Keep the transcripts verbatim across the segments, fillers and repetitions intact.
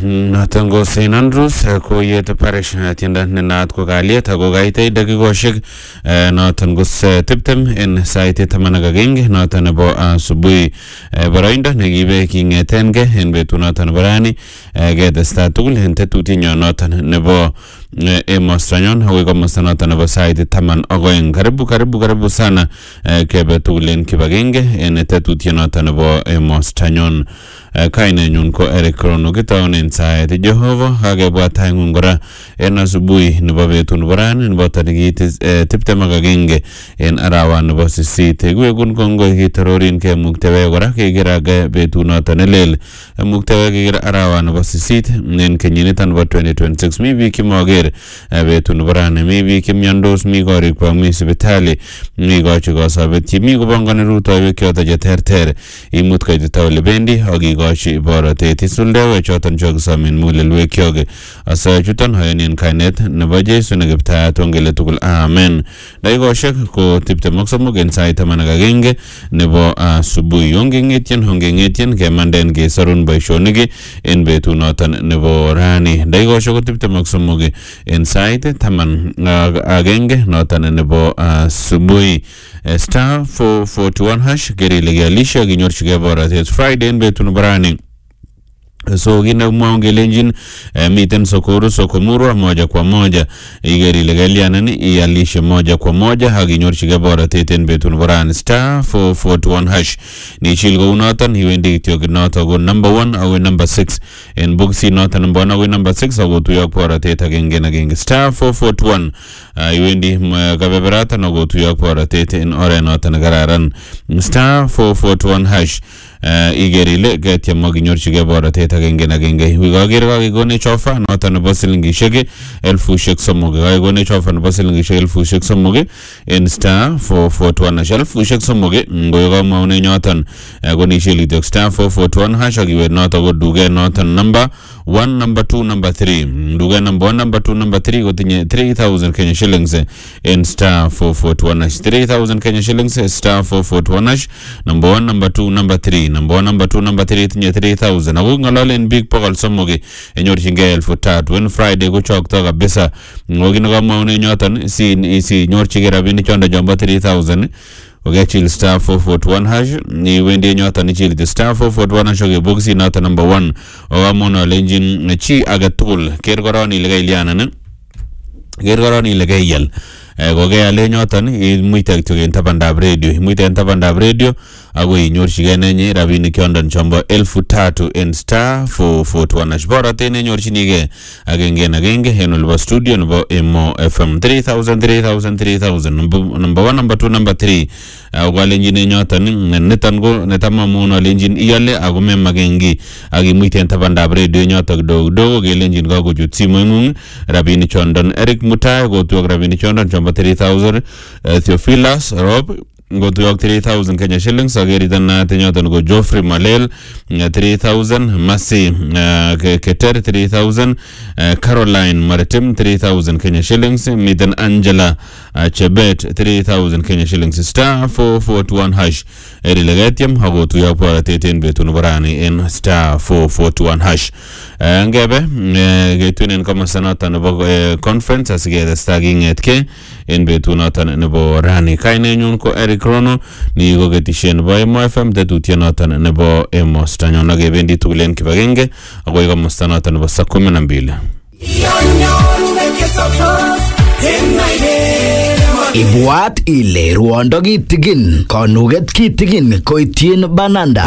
Natango Saint Andrews ko yet parish tienda nenat ko galiet ago gaite dakikoshek natango tiptem en saite tamanaga genge natan bo asubuhi barainda negibe kingetenge en betu natan barani gede statugul en tetutinyo natan nebo emostanyon hawe kama sanatan nebo saite taman agoen karibu karibu karibu sana kebe tugulen kibagenge en tetutinyo natan nebo emostanyon kaine nyun ko Eric Rono gitaon inside Jehova hage bwata ngora en asubuhi nebo betu barani nebo tarigit tiptem agenge en arawa nebo sisite gwe gun kongo hitarorin ke muktewe gora ke giraga betu natan elel muktewe ke gira arawa nebo sisite en kenyinitan bo twenty twenty-six mi bi kimoger betu barani mi bi kimyandos mi gori kwa mi sibitali mi gochi gosabet mi go bangane ruto we kyota jeterter imut ka jitawle bendi agi gochi borate tisulde chotan jog samin mulelwe kyoge asa chutan hayanin kainet nebo Jesu negipta tongele tugul amen dai goshek ko tipte moksamo gen saita managa genge nebo asubuhi yonge ngetyen honge ngetyen ke manden ge sarun baishonige en betu notan nebo rani dai goshek ko tipte moksamo ge en saita taman agenge notan nebo asubuhi star four forty-one hash geri legalisha ginyorchige borate Friday en betu barani. So gina mwaongele njin eh, miten sokoro sokomuru moja kwa moja igeri legalia nani ialishe moja kwa moja hagi nyorchige bora teten betun boran star four forty-one hash ni chilgo unatan hiwendi kityo ginata go number one awe number six en bugsi nota number one awe number six awe tuyak bora teta genge na genge star four forty-one uh, hiwendi gabeberata na go tuyak bora tete en ore nota nagararan star four forty-one hash Uh, igeri le getya magi nyorchige bora teta genge na genge wigagir ga gone chofa nota na basilingi shege elfu shek somoge ga gone chofa na basilingi shege elfu shek somoge en star four forty-one elfu shek somoge ngoyo maune nyotan uh, gone sheli dok star four forty-one hasha giwe nota go duge nota number one number two number three duge number one number two number three go tinye three thousand Kenya shillings en star four forty-one hash three thousand Kenya shillings star four forty-one hash number one number two number three number one number two number three tinye three thousand ago ngalale en big pokal somoge enyor chinge elfu tatu when Friday go chok to kabisa ngogi no kama une nyotan si si nyor chige rabini chonda jamba three thousand oge chill star four forty-one hash ni wende nyota ni chill the star four forty-one hash oge boxi nota number one o amono lenjin chi agatul kergoroni lega iliana ne kergoroni lega yel goge ale nyotan imuita kitogen tabandab radio imuita tabandab radio ago inyorchige nenye rabini kyondan chombo elfu tatu en star four forty-one hash bora tene nyorchinige agenge na genge henulba studio nebo Emo F M three thousand three thousand three thousand number one number two number three ago lenjine nyotan netan go netama muno lenjin iyale ago memma gengi agi muita tabandab radio nyotak dog dog ge lenjin go jutsimo ngung rabini chondan Eric Mutai go tu rabini chondan chombo three thousand uh, Theophilus Rob go to three thousand Kenya shillings ageri dana tenyotan go Geoffrey Malel uh, three thousand Masi uh, Keter three thousand uh, Caroline Maritim three thousand Kenya shillings Midan Angela uh, Chebet three thousand Kenya shillings star four forty-one hash eri legatium hago to yapora teten betun barani en star four forty-one hash uh, ngebe uh, getunen kama sanata nebo uh, conference asigeda staging etke en betunatan nebo rani kaine nyun ko Eric Rono ni go getishen bo Emo F M tetutianatan nebo Emo stanyo nage bendi tulen kibagenge ago iga mustanatan nebo saa kumi na mbili Ibwat ile ruondo kitigin konuget kitigin koityin bananda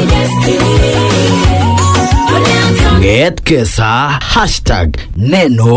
Nget kesa hashtag neno